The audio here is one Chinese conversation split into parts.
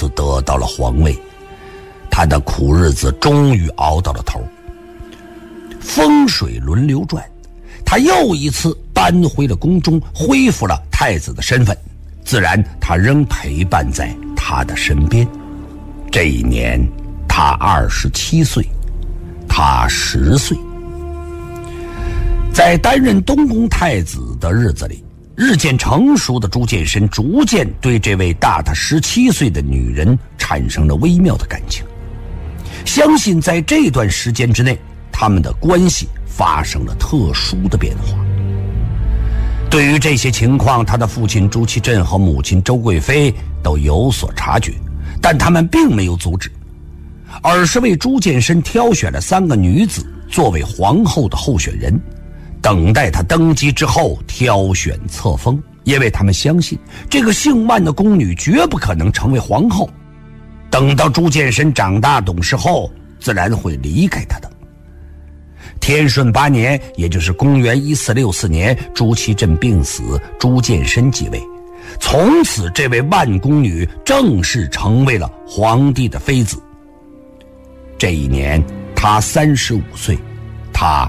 次得到了皇位，他的苦日子终于熬到了头。风水轮流转，他又一次搬回了宫中，恢复了太子的身份，自然他仍陪伴在他的身边。这一年他27岁，他10岁。在担任东宫太子的日子里，日渐成熟的朱见深逐渐对这位大他17岁的女人产生了微妙的感情。相信在这段时间之内，他们的关系发生了特殊的变化。对于这些情况，他的父亲朱祁镇和母亲周贵妃都有所察觉，但他们并没有阻止，而是为朱见深挑选了3个女子作为皇后的候选人，等待他登基之后挑选册封，因为他们相信这个姓万的宫女绝不可能成为皇后。等到朱见深长大懂事后，自然会离开他的。天顺8年，也就是公元1464年，朱祁镇病死，朱见深继位。从此这位万宫女正式成为了皇帝的妃子。这一年她35岁，他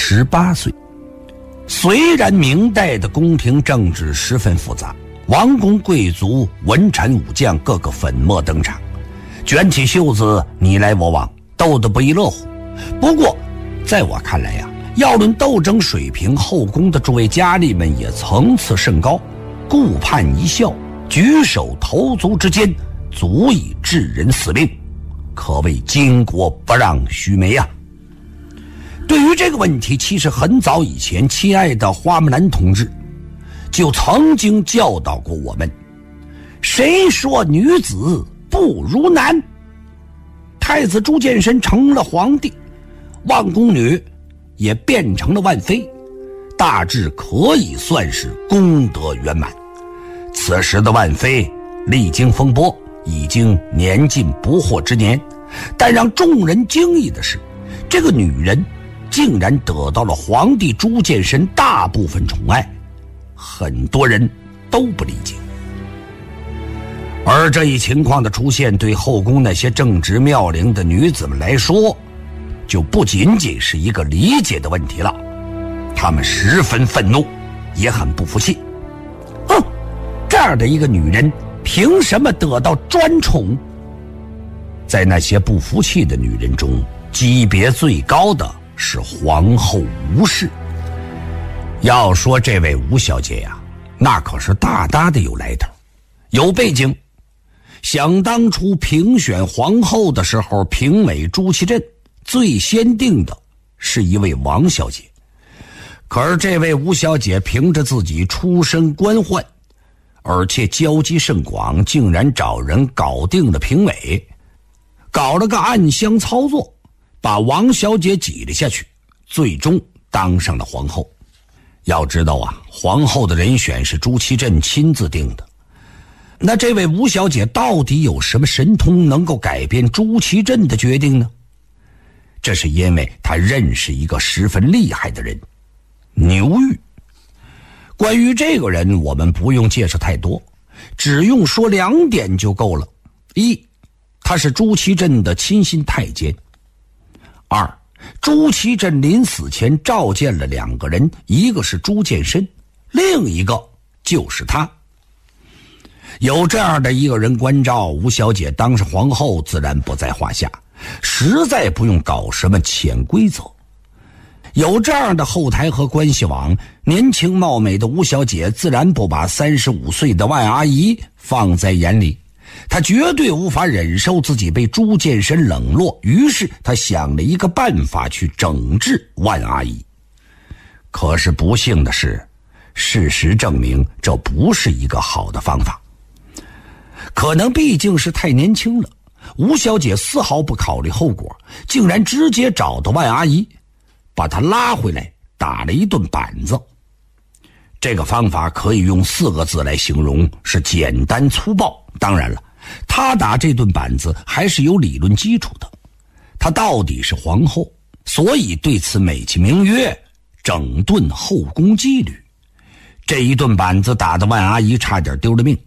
18岁。虽然明代的宫廷政治十分复杂，王公贵族、文臣武将个个粉墨登场，卷起袖子你来我往，斗得不亦乐乎。不过在我看来呀，要论斗争水平，后宫的诸位佳丽们也层次甚高，顾盼一笑，举手投足之间足以致人死命，可谓巾帼不让须眉啊。对于这个问题，其实很早以前，亲爱的花木兰同志就曾经教导过我们，谁说女子不如男？太子朱见深成了皇帝，万宫女也变成了万妃，大致可以算是功德圆满。此时的万妃历经风波，已经年近不惑之年，但让众人惊异的是，这个女人竟然得到了皇帝朱见深大部分宠爱，很多人都不理解。而这一情况的出现，对后宫那些正直妙龄的女子们来说，就不仅仅是一个理解的问题了。她们十分愤怒，也很不服气。这样的一个女人凭什么得到专宠？在那些不服气的女人中，级别最高的是皇后吴氏。要说这位吴小姐呀，那可是大大的有来头，有背景。想当初评选皇后的时候，评委朱祁镇最先定的是一位王小姐，可是这位吴小姐凭着自己出身官宦，而且交际甚广，竟然找人搞定了评委，搞了个暗箱操作，把王小姐挤了下去，最终当上了皇后。要知道啊，皇后的人选是朱祁镇亲自定的。那这位吴小姐到底有什么神通能够改变朱祁镇的决定呢？这是因为她认识一个十分厉害的人，牛玉。关于这个人，我们不用介绍太多，只用说2点就够了。1，他是朱祁镇的亲信太监。2，朱祁镇临死前召见了2个人，一个是朱见深，另一个就是他。有这样的一个人关照，吴小姐当上皇后自然不在话下，实在不用搞什么潜规则。有这样的后台和关系网，年轻貌美的吴小姐自然不把35岁的万阿姨放在眼里，她绝对无法忍受自己被朱见深冷落，于是她想了一个办法去整治万阿姨。可是不幸的是，事实证明这不是一个好的方法。可能毕竟是太年轻了，吴小姐丝毫不考虑后果，竟然直接找到万阿姨，把她拉回来打了一顿板子。这个方法可以用4个字来形容，是简单粗暴。当然了，她打这顿板子还是有理论基础的。她到底是皇后，所以对此美其名曰整顿后宫纪律。这一顿板子打得万阿姨差点丢了命，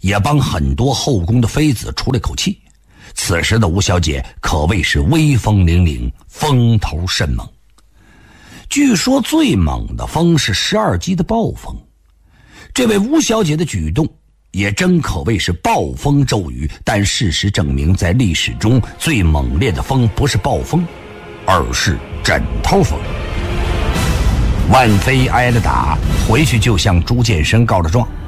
也帮很多后宫的妃子出了口气。此时的吴小姐可谓是威风凛凛，风头甚猛。据说最猛的风是12级的暴风。这位吴小姐的举动也真可谓是暴风骤雨，但事实证明，在历史中最猛烈的风不是暴风，而是枕头风。万飞挨了打，回去就向朱见深告了状。